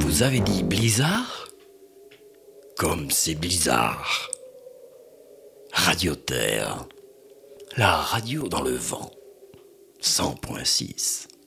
vous avez dit blizzard? Comme c'est bizarre. Radio Terre, la radio dans le vent, 100.6.